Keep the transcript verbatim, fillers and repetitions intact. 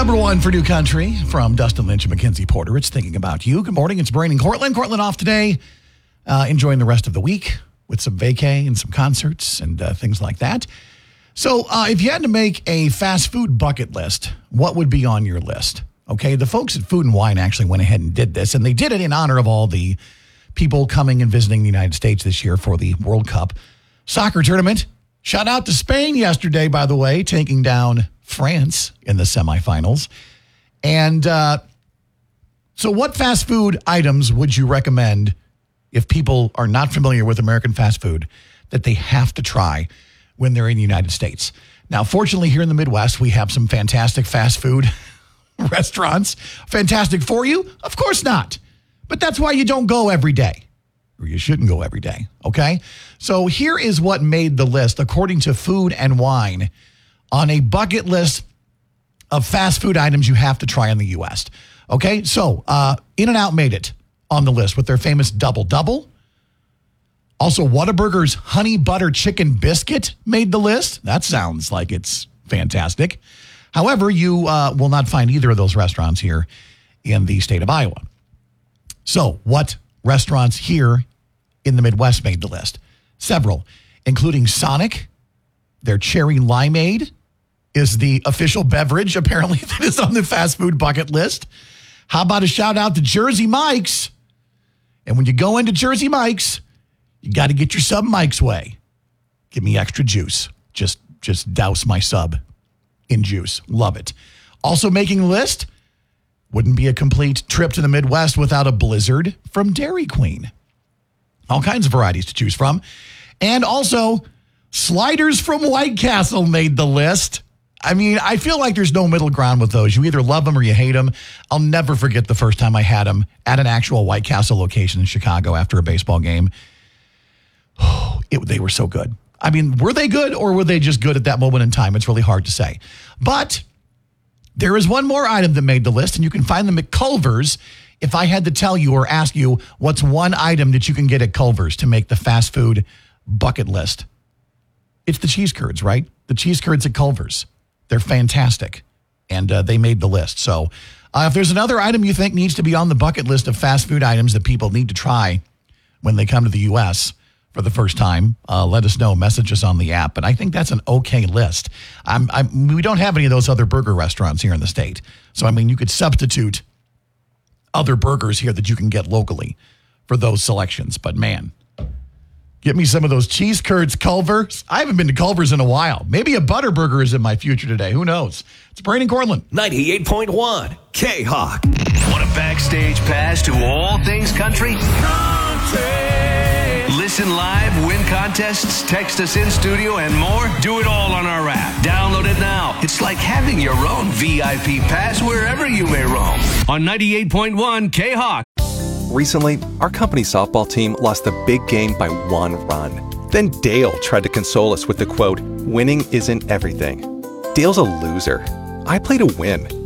Number one for New Country from Dustin Lynch and Mackenzie Porter. It's Thinking About You. Good morning. It's Brain and Cortland. Cortland off today, uh, enjoying the rest of the week with some vacay and some concerts and uh, things like that. So uh, if you had to make a fast food bucket list, what would be on your list? Okay, the folks at Food and Wine actually went ahead and did this, and they did it in honor of all the people coming and visiting the United States this year for the World Cup soccer tournament. Shout out to Spain yesterday, by the way, taking down France in the semifinals. And uh, so what fast food items would you recommend if people are not familiar with American fast food that they have to try when they're in the United States? Now, fortunately, here in the Midwest, we have some fantastic fast food restaurants. Fantastic for you? Of course not. But that's why you don't go every day. Or you shouldn't go every day, okay? So here is what made the list, according to Food and Wine, on a bucket list of fast food items you have to try in the U S. Okay, so uh, In-N-Out made it on the list with their famous Double Double. Also, Whataburger's Honey Butter Chicken Biscuit made the list. That sounds like it's fantastic. However, you uh, will not find either of those restaurants here in the state of Iowa. So what restaurants here in the Midwest made the list? Several, including Sonic. Their cherry limeade is the official beverage, apparently, that is on the fast food bucket list. How about a shout out to Jersey Mike's? And when you go into Jersey Mike's, you got to get your sub Mike's way. Give me extra juice. Just, just douse my sub in juice. Love it. Also making the list, wouldn't be a complete trip to the Midwest without a Blizzard from Dairy Queen. All kinds of varieties to choose from. And also, sliders from White Castle made the list. I mean, I feel like there's no middle ground with those. You either love them or you hate them. I'll never forget the first time I had them at an actual White Castle location in Chicago after a baseball game. It, they were so good. I mean, were they good or were they just good at that moment in time? It's really hard to say. But there is one more item that made the list, and you can find them at Culver's. If I had to tell you or ask you what's one item that you can get at Culver's to make the fast food bucket list, it's the cheese curds, right? The cheese curds at Culver's. They're fantastic, and uh, they made the list. So uh, if there's another item you think needs to be on the bucket list of fast food items that people need to try when they come to the U S for the first time, uh, let us know. Message us on the app. But I think that's an okay list. I'm, I'm, we don't have any of those other burger restaurants here in the state. So, I mean, you could substitute other burgers here that you can get locally for those selections. But, man, get me some of those cheese curds, Culver's. I haven't been to Culver's in a while. Maybe a butter burger is in my future today. Who knows? It's Brain and Cortland. ninety-eight point one K-Hawk. Want a backstage pass to all things country? Country! Listen live, win contests, text us in studio, and more? Do it all on our app. Download it now. It's like having your own V I P pass wherever you may roam. On ninety-eight point one K-Hawk. Recently, our company softball team lost the big game by one run. Then Dale tried to console us with the quote, "Winning isn't everything." Dale's a loser. I play to win.